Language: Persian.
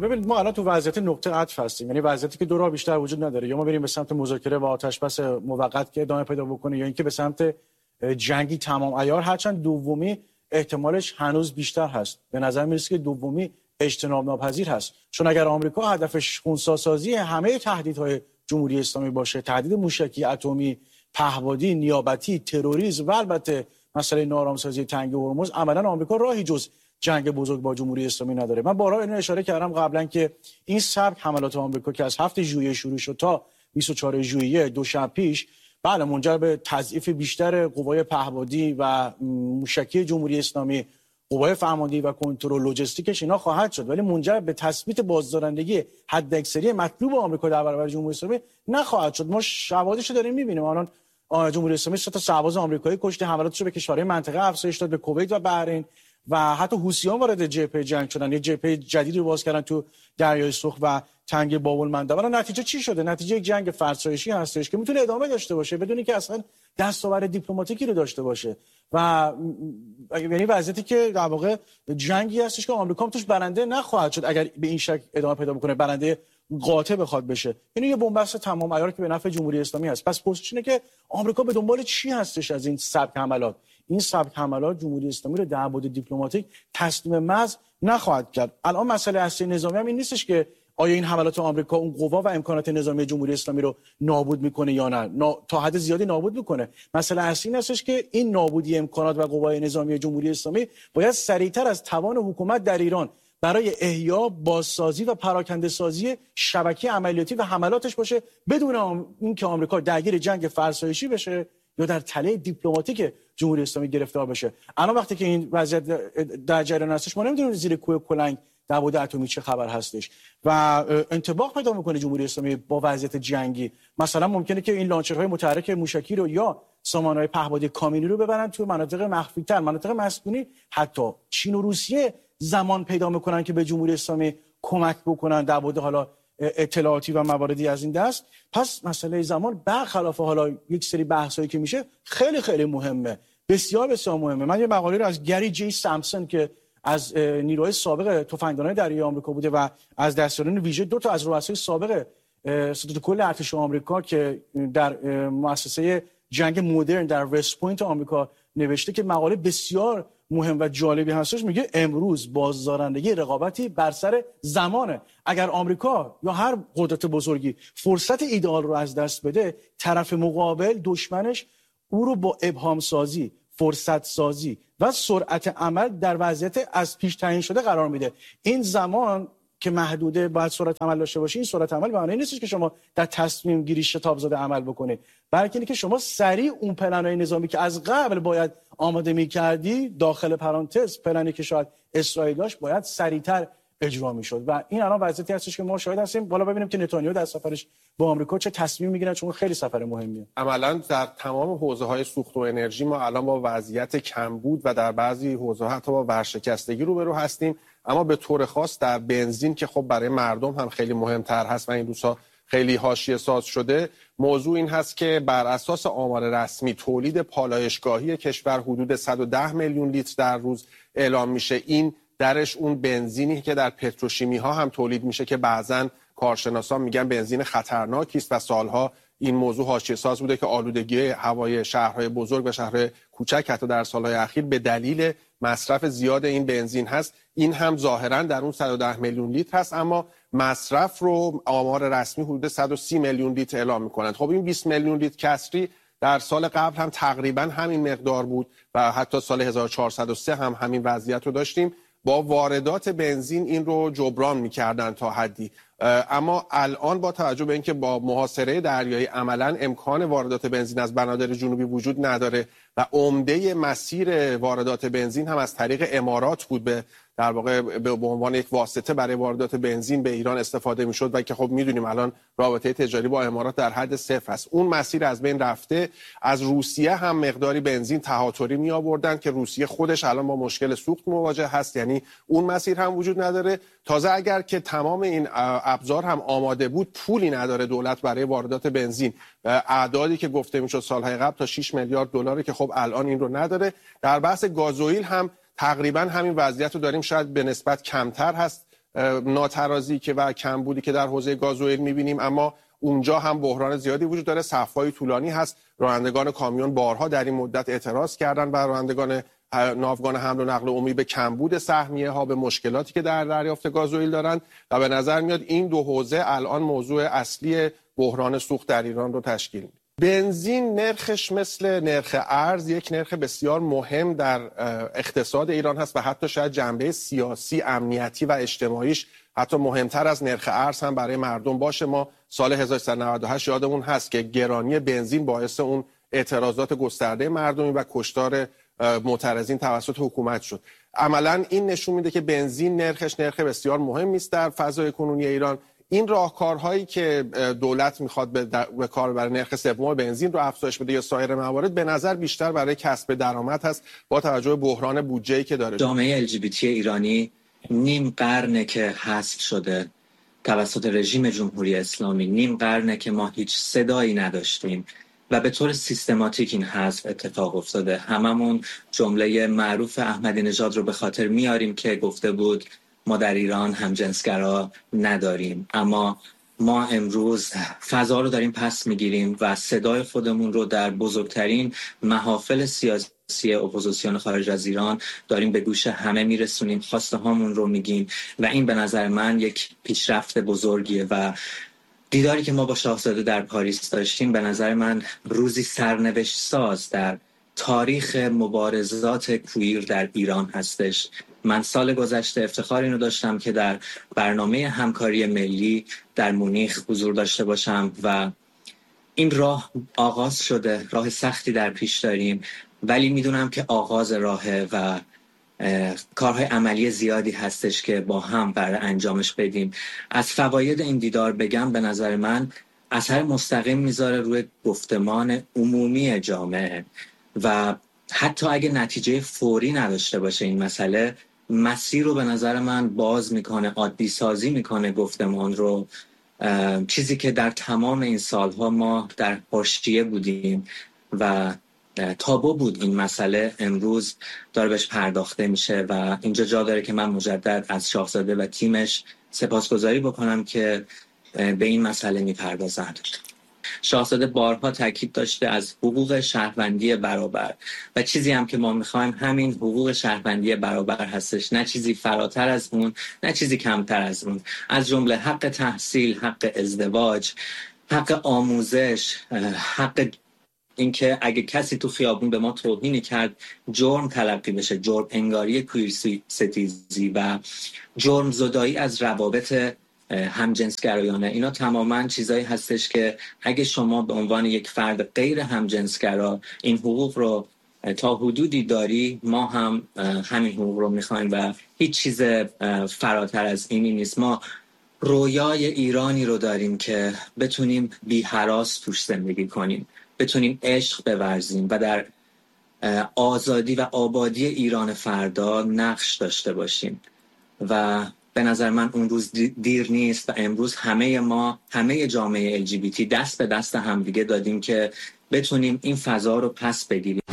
ببینید ما الان تو وضعیت نقطه عطف هستیم، یعنی وضعیتی که دو راه بیشتر وجود نداره، یا ما بریم به سمت مذاکره و آتش‌بس موقت که ادامه پیدا بکنه، یا اینکه به سمت جنگی تمام عیار، هرچند دومی احتمالش هنوز بیشتر هست. به نظر میرسه که دومی اجتناب ناپذیر هست، چون اگر آمریکا هدفش خنثی‌سازی همه تهدیدهای جمهوری اسلامی باشه، تهدید موشکی، اتمی، پهپادی، نیابتی، تروریسم و البته مسئله نارامسازی تنگه هرمز، عملاً آمریکا راهی جز جنگ بزرگ با جمهوری اسلامی نداره. من بارها اینو اشاره کردم قبلا که این سبک حملات آمریکا که از 7 ژوئیه شروع شد تا 24 ژوئیه دو شب پیش، بله منجر به تضعیف بیشتر قوای پهپادی و موشکی جمهوری اسلامی، قوای فرماندهی و کنترل لوجستیکش اینا خواهد شد، ولی منجر به تثبیت بازدارندگی حداکثری مطلوب آمریکا در برابر جمهوری اسلامی نخواهد شد. ما شواهدش رو داریم می‌بینیم. الان جمهوری اسلامی 3 تا سرباز آمریکایی کشته، حملاتش رو به کشورهای منطقه افزایش داد، به کویت و بحرین، و حتی حوثیان وارد جبهه جنگ شدن، یه جبهه جدیدی رو باز کردن تو دریای سرخ و تنگه باب‌المندب. ولی نتیجه چی شده؟ نتیجه یک جنگ فرسایشی هستش که میتونه ادامه داشته باشه بدون اینکه اصلا دستاورد دیپلماتیکی رو داشته باشه، و یعنی وضعیتی که در واقع جنگی هستش که آمریکا توش برنده نخواهد شد اگر به این شکل ادامه پیدا بکنه، برنده قاطع بخواد بشه. یعنی یه بنبست تمام عیار که به نفع جمهوری اسلامی هست. پس پوزیشنه که آمریکا به دنبال چی هستش از این سبک حملات؟ این سبک حملات جمهوری اسلامی رو در بعد دیپلماتیک تسلیم محض نخواهد کرد. الان مسئله اصلی نظامی هم این نیستش که آیا این حملات آمریکا اون قوا و امکانات نظامی جمهوری اسلامی رو نابود میکنه یا نه. تا حد زیادی نابود میکنه. مسئله اصلی این هستش که این نابودی امکانات و قوای نظامی جمهوری اسلامی باید سریعتر از توان حکومت در ایران برای احیا، بازسازی و پراکنده‌سازی شبکه عملیاتی و حملاتش باشه، بدون اینکه آمریکا درگیر جنگ فرسایشی بشه یا در تله دیپلماتیک جمهوری اسلامی گرفتار بشه. الان وقتی که این وضعیت در جریان هستش، ما نمیدونیم زیر کوه کلنگ در بعد اتمی چه خبر هستش و انطباق پیدا میکنه جمهوری اسلامی با وضعیت جنگی. مثلا ممکنه که این لانچرهای متحرک موشکی رو یا سامانه‌های پهپادی کامینی رو ببرن تو مناطق مخفی‌تر، مناطق مسکونی. حتی چین و روسیه زمان پیدا میکنن که به جمهوری اسلامی کمک بکنن در بعد حالا اطلاعاتی و مواردی از این دست. پس مسئله زمان برخلاف حالا یک سری بحثایی که میشه خیلی خیلی مهمه، بسیار بسیار مهمه. من یه مقاله رو از گری جی سامسون که از نیروهای سابق تفنگدانای دریایی آمریکا بوده و از دستیاران ویژه 2 تا از رؤسای سابق ستاد کل ارتش آمریکا که در مؤسسه جنگ مدرن در وست پوینت آمریکا نوشته که مقاله بسیار مهم و جالبی هستش. میگه امروز بازدارندگی رقابتی بر سر زمانه. اگر آمریکا یا هر قدرت بزرگی فرصت ایدئال رو از دست بده، طرف مقابل دشمنش او رو با ابهام سازی، فرصت سازی و سرعت عمل در وضعیت از پیش تعیین شده قرار میده. این زمان که محدوده باید سرعت عمل داشته باشه. این سرعت عمل معنی نیست که شما در تصمیم گیری شتاب زده عمل بکنید، بلکه اینکه شما سریع اون پلن‌های نظامی که از قبل باید آماده می‌کردی، داخل پرانتز پلنی که شاید اسرائیل داشت، باید سریعتر اجرا می‌شد. و این الان وضعیتی هستش که ما شاهد هستیم. بالا ببینیم که نتانیاهو در سفرش با آمریکا چه تصمیم می‌گیره، چون خیلی سفر مهمیه. عملاً در تمام حوزه‌های سوخت و انرژی ما الان با وضعیت کمبود و در بعضی حوزه‌ها حتی با ورشکستگی روبرو هستیم. اما به طور خاص در بنزین که خب برای مردم هم خیلی مهمتر هست و این روزها خیلی حاشیه ساز شده، موضوع این هست که بر اساس آمار رسمی تولید پالایشگاهی کشور حدود 110 میلیون لیتر در روز اعلام میشه. این درش اون بنزینی که در پتروشیمی ها هم تولید میشه که بعضن کارشناسان میگن بنزین خطرناکی است و سالها این موضوع حاشیه ساز بوده که آلودگی هوای شهرهای بزرگ و شهرهای کوچک حتی در سالهای اخیر به دلیل مصرف زیاد این بنزین هست. این هم ظاهرا در اون 110 میلیون لیتر هست، اما مصرف رو آمار رسمی حدود 130 میلیون لیتر اعلام میکنند. خب این 20 میلیون لیتر کسری در سال قبل هم تقریبا همین مقدار بود و حتی سال 1403 هم همین وضعیت رو داشتیم. با واردات بنزین این رو جبران میکردن تا حدی، اما الان با توجه به اینکه با محاصره دریایی عملاً امکان واردات بنزین از بنادر جنوبی وجود نداره و عمده مسیر واردات بنزین هم از طریق امارات بود، در واقع به عنوان یک واسطه برای واردات بنزین به ایران استفاده میشد و که خب میدونیم الان رابطه تجاری با امارات در حد صفر است. اون مسیر از بین رفته. از روسیه هم مقداری بنزین تهاتری می آوردن که روسیه خودش الان با مشکل سوخت مواجه هست، یعنی اون مسیر هم وجود نداره. تازه اگر که تمام این ابزار هم آماده بود، پولی نداره دولت برای واردات بنزین. اعدادی که گفته میشد سالهای قبل تا 6 میلیارد دلاره که خب الان این رو نداره. در بحث گازوئیل هم تقریبا همین وضعیت رو داریم، شاید به نسبت کمتر هست ناترازی که و کمبودی که در حوزه گازوئیل می‌بینیم، اما اونجا هم بحران زیادی وجود داره، صف‌های طولانی هست. رانندگان کامیون بارها در این مدت اعتراض کردن و رانندگان ناوگان حمل و نقل عمومی به کمبود سهمیه ها، به مشکلاتی که در دریافت گازوئیل دارند و به نظر میاد این دو حوزه الان موضوع اصلی بحران سوخت در ایران رو تشکیل میده. بنزین نرخش مثل نرخ ارز یک نرخ بسیار مهم در اقتصاد ایران هست و حتی شاید جنبه سیاسی، امنیتی و اجتماعیش حتی مهمتر از نرخ ارز هم برای مردم باشه. ما سال 1398 یادمون هست که گرانی بنزین باعث اون اعتراضات گسترده مردمی و کشتار معترضین توسط حکومت شد. عملاً این نشون میده که بنزین نرخش نرخ بسیار مهمی است در فضای کنونی ایران. این راهکارهایی که دولت میخواد به کار برای نرخ سوم بنزین رو افزایش بده یا سایر موارد به نظر بیشتر برای کسب درآمد هست با توجه به بحران بودجه‌ای که داره. جامعه LGBT ایرانی نیم قرنه که حذف شده توسط رژیم جمهوری اسلامی، نیم قرنه که ما هیچ صدایی نداشتیم و به طور سیستماتیک این حذف اتفاق افتاده. هممون جمله معروف احمدی نژاد رو به خاطر میاریم که گفته بود ما در ایران همجنسگرا نداریم، اما ما امروز فضا رو داریم پس میگیریم و صدای خودمون رو در بزرگترین محافل سیاسی اپوزیسیون خارج از ایران داریم به گوش همه میرسونیم، خواسته هامون رو میگیم و این به نظر من یک پیشرفت بزرگیه و دیداری که ما با شاهزاده در پاریس داشتیم به نظر من روزی سرنوشت ساز در تاریخ مبارزات کویر در ایران هستش. من سال گذشته افتخار اینو داشتم که در برنامه همکاری ملی در مونیخ حضور داشته باشم و این راه آغاز شده. راه سختی در پیش داریم ولی میدونم که آغاز راهه و کارهای عملی زیادی هستش که با هم برای انجامش بدیم. از فواید این دیدار بگم، به نظر من اثر مستقیم میذاره روی گفتمان عمومی جامعه و حتی اگه نتیجه فوری نداشته باشه این مسئله، مسیر رو به نظر من باز میکنه، عادی سازی میکنه گفتمان رو، چیزی که در تمام این سالها ما در حاشیه بودیم و تابو بود این مسئله، امروز داره بهش پرداخته میشه و اینجا جا داره که من مجدد از شاهزاده و تیمش سپاسگزاری بکنم که به این مسئله میپردازند. شاهزاده بارها تاکید داشته از حقوق شهروندی برابر و چیزی هم که ما میخوایم همین حقوق شهروندی برابر هستش، نه چیزی فراتر از اون، نه چیزی کمتر از اون، از جمله حق تحصیل، حق ازدواج، حق آموزش، حق اینکه اگه کسی تو خیابون به ما توهینی کرد جرم تلقی بشه، جرم انگاری کویر ستیزی و جرم زدایی از روابط همجنسگرایانه. اینا تماما چیزایی هستش که اگه شما به عنوان یک فرد غیر همجنسگرا این حقوق رو تا حدودی داری، ما هم همین حقوق رو میخوایم و هیچ چیز فراتر از اینی نیست. ما رویای ایرانی رو داریم که بتونیم بی هراس توش زندگی کنیم، بتونیم عشق بورزیم و در آزادی و آبادی ایران فردا نقش داشته باشیم و به نظر من اون روز دیر نیست و امروز همه جامعه LGBT دست به دست همدیگه دادیم که بتونیم این فضا رو پس بگیریم.